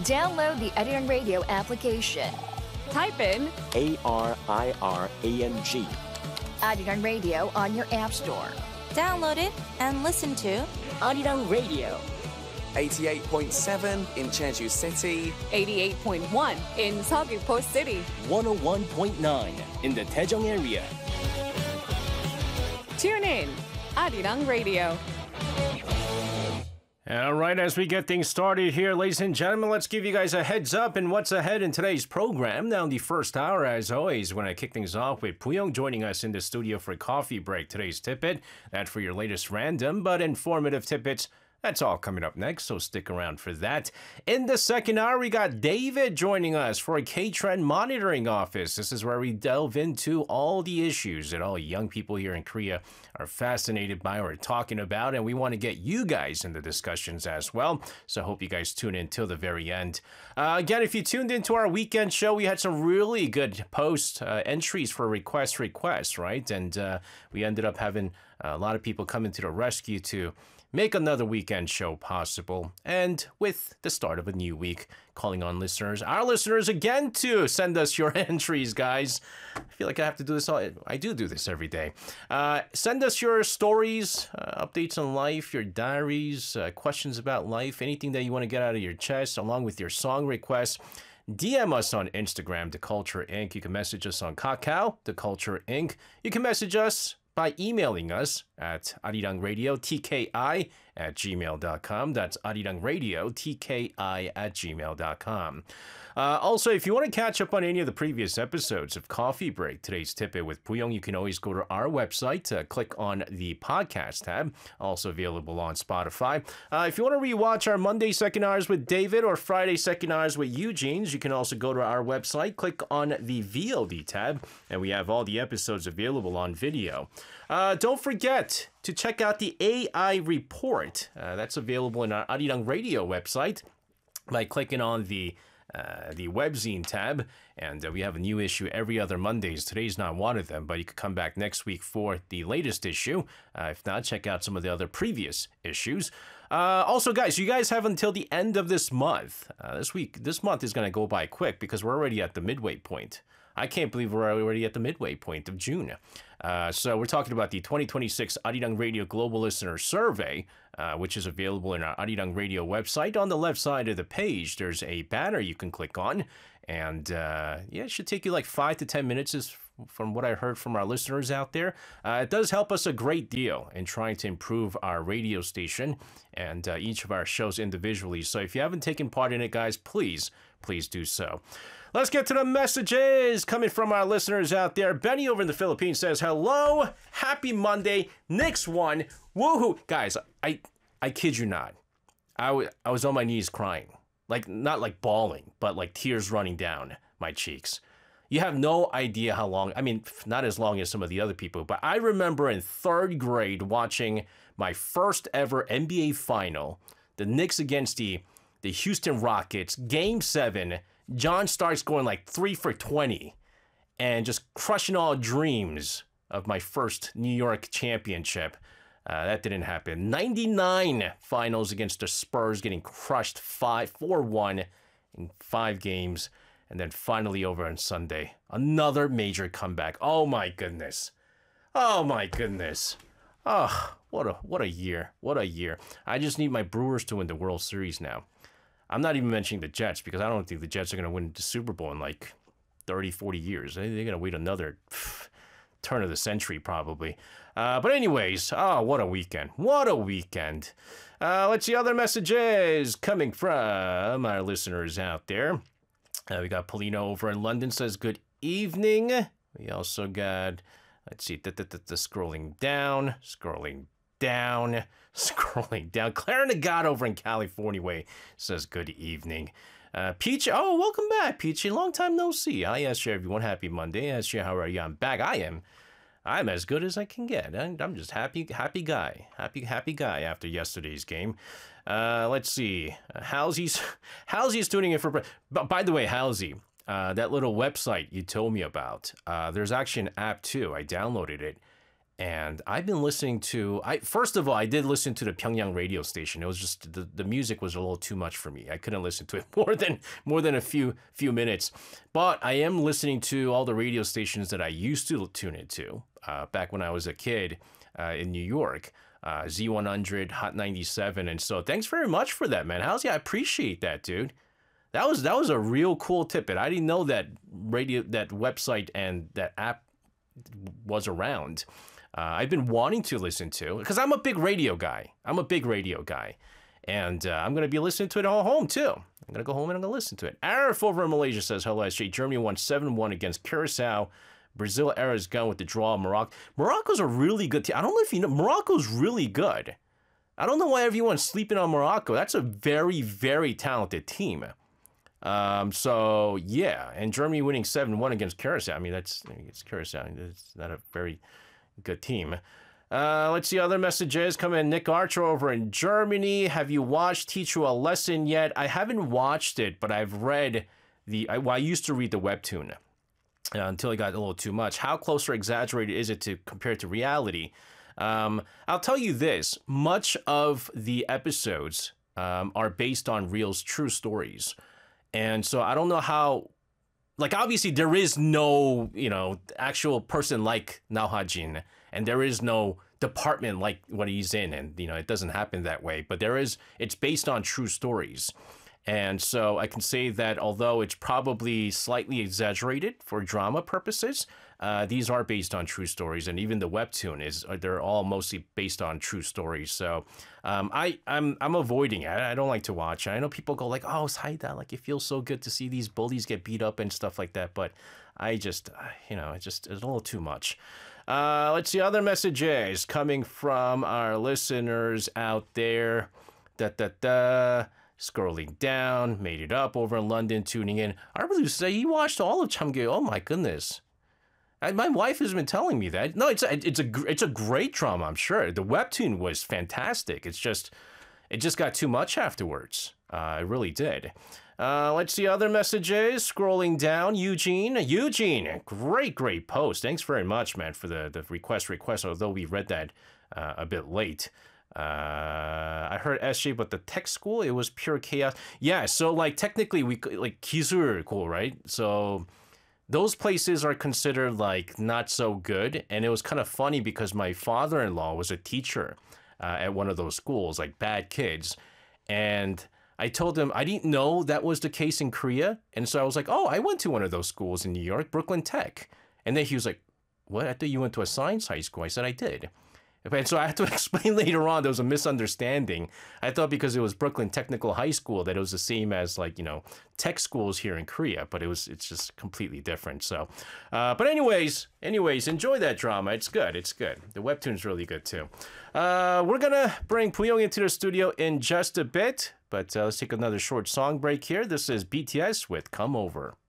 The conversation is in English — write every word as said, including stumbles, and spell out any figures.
Download the Arirang Radio application. Type in A R I R A N G. Arirang Radio on your app store. Download it and listen to Arirang Radio. eighty-eight point seven in Jeju City. eighty-eight point one in Seogwipo City. one oh one point nine in the Daejeong area. Tune in, Arirang Radio. All right, as we get things started here, ladies and gentlemen, let's give you guys a heads up in what's ahead in today's program. Now, in the first hour, as always, when I kick things off with Puyong joining us in the studio for a coffee break. Today's tidbit, that for your latest random but informative tidbits. That's all coming up next, so stick around for that. In the second hour, we got David joining us for a K-Trend monitoring office. This is where we delve into all the issues that all young people here in Korea are fascinated by or talking about, and we want to get you guys in the discussions as well. So I hope you guys tune in till the very end. Uh, again, if you tuned into our weekend show, we had some really good post uh, entries for request requests, right? And uh, we ended up having a lot of people coming to the rescue to make another weekend show possible. And with the start of a new week, calling on listeners, our listeners again to send us your entries, guys. I feel like I have to do this all. I do do this every day. Uh, send us your stories, uh, updates on life, your diaries, uh, questions about life, anything that you want to get out of your chest, along with your song requests. D M us on Instagram, The Culture Incorporated. You can message us on Kakao, The Culture Incorporated. You can message us by emailing us at arirangradio, T K I, at gmail dot com. That's arirangradio, T K I, at gmail dot com. Uh, also, if you want to catch up on any of the previous episodes of Coffee Break, today's tidbit with Puyong, you can always go to our website, uh, click on the podcast tab, also available on Spotify. Uh, if you want to rewatch our Monday second hours with David or Friday second hours with Eugene's, you can also go to our website, click on the V O D tab, and we have all the episodes available on video. Uh, don't forget to check out the A I report. Uh, that's available in our Arirang Radio website by clicking on the Uh, the webzine tab, and uh, we have a new issue every other Mondays. Today's not one of them, but you could come back next week for the latest issue. Uh, if not, check out some of the other previous issues. Uh, also, guys, you guys have until the end of this month. Uh, this week, this month is going to go by quick because we're already at the midway point. I can't believe we're already at the midway point of June. Uh, so we're talking about the twenty twenty-six Arirang Radio Global Listener Survey, uh, which is available in our Arirang Radio website. On the left side of the page, there's a banner you can click on. And uh, yeah, it should take you like five to ten minutes is from what I heard from our listeners out there. Uh, it does help us a great deal in trying to improve our radio station and uh, each of our shows individually. So if you haven't taken part in it, guys, please, please do so. Let's get to the messages coming from our listeners out there. Benny over in the Philippines says, hello, happy Monday, Knicks won, woohoo. Guys, I I kid you not. I, w- I was on my knees crying. Like, not like bawling, but like tears running down my cheeks. You have no idea how long, I mean, not as long as some of the other people, but I remember in third grade watching my first ever N B A final, the Knicks against the, the Houston Rockets, game seven. John Starks going like three for twenty and just crushing all dreams of my first New York championship. Uh, that didn't happen. ninety-nine finals against the Spurs, getting crushed five four one in five games. And then finally over on Sunday, another major comeback. Oh my goodness. Oh my goodness. Oh, what a what a year. What a year. I just need my Brewers to win the World Series now. I'm not even mentioning the Jets because I don't think the Jets are going to win the Super Bowl in like thirty, forty years. They're going to wait another pff, turn of the century probably. Uh, but anyways, oh, what a weekend. What a weekend. Uh, let's see other messages coming from our listeners out there. Uh, we got Polino over in London says, good evening. We also got, let's see, da, da, da, da, scrolling down, scrolling down, scrolling down. Clara Nagat over in California way says, good evening. Uh, Peach, oh, welcome back, Peachy. Long time no see. I asked you everyone, happy Monday. I asked you, how are you? I'm back. I am. I'm as good as I can get. I'm just happy, happy guy. Happy, happy guy after yesterday's game. Uh, let's see. Uh, Halsey's, Halsey's tuning in for... But by the way, Halsey, uh, that little website you told me about, uh, there's actually an app too. I downloaded it. And I've been listening to, I first of all, I did listen to the Pyongyang radio station. It was just, the, the music was a little too much for me. I couldn't listen to it more than more than a few few minutes. But I am listening to all the radio stations that I used to tune into uh, back when I was a kid uh, in New York. Uh, Z one hundred, Hot ninety-seven. And so thanks very much for that, man. How's yeah, I appreciate that, dude. That was that was a real cool tidbit. I didn't know that radio, that website and that app was around. Uh, I've been wanting to listen to, because I'm a big radio guy. I'm a big radio guy. And uh, I'm going to be listening to it all home, too. I'm going to go home and I'm going to listen to it. Arif over in Malaysia says, hello, S J. Germany won seven one against Curacao. Brazil era's gone with the draw. Morocco. Morocco's a really good team. I don't know if you know, Morocco's really good. I don't know why everyone's sleeping on Morocco. That's a very, very talented team. Um, so, yeah. And Germany winning seven one against Curacao. I mean, that's, it's Curacao. It's not a very good team. Uh, let's see other messages come in. Nick Archer over in Germany. Have you watched Teach You a Lesson yet? I haven't watched it, but I've read the, I, well, I used to read the webtoon uh, until it got a little too much. How close or exaggerated is it to compare to reality? Um, I'll tell you this, much of the episodes um, are based on Real's true stories. And so I don't know how, like, obviously there is no, you know, actual person like Nao Ha-jin, and there is no department like what he's in, and, you know, it doesn't happen that way, but there is, it's based on true stories. And so I can say that although it's probably slightly exaggerated for drama purposes, uh, these are based on true stories, and even the webtoon is, they're all mostly based on true stories. So um, I, I'm I'm avoiding it. I don't like to watch. I know people go like, oh, Saida, like it feels so good to see these bullies get beat up and stuff like that, but I just, you know, it just, it's a little too much. Uh, let's see other messages coming from our listeners out there. Da da da. Scrolling down, made it up over in London, tuning in. I believe say he watched all of Chamgyo. Oh my goodness. I, my wife has been telling me that. No, it's a, it's a it's a great drama, I'm sure. The webtoon was fantastic. It's just it just got too much afterwards. Uh, it really did. Uh, let's see other messages. Scrolling down, Eugene. Eugene, great, great post. Thanks very much, man, for the the request request. Although we read that uh, a bit late. Uh, I heard S J, but the tech school, it was pure chaos. Yeah, so like technically we like Kisul school, right? So those places are considered like not so good, and it was kind of funny because my father-in-law was a teacher uh, at one of those schools, like bad kids, and I told him I didn't know that was the case in Korea, and so I was like, oh, I went to one of those schools in New York, Brooklyn Tech, and then he was like, what? I thought you went to a science high school. I said I did. And so I had to explain later on there was a misunderstanding. I thought because it was Brooklyn Technical High School that it was the same as like, you know, tech schools here in Korea, but it was it's just completely different. So, uh, but anyways, anyways, enjoy that drama. It's good. It's good. The webtoon's really good too. Uh, we're gonna bring Puyong into the studio in just a bit, but uh, let's take another short song break here. This is B T S with Come Over.